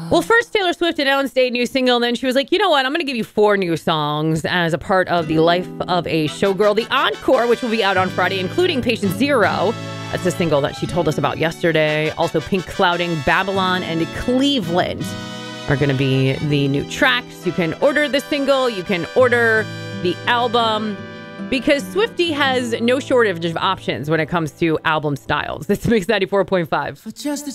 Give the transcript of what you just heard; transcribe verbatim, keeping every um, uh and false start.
Well, first Taylor Swift announced a new single, and then she was like, you know what? I'm going to give you four new songs as a part of the Life of a Showgirl, the Encore, which will be out on Friday, including Patient Zero. That's a single that she told us about yesterday. Also, Pink Clouding, Babylon, and Cleveland are going to be the new tracks. You can order the single. You can order the album. Because Swiftie has no shortage of options when it comes to album styles. This is Mix ninety-four point five. For just the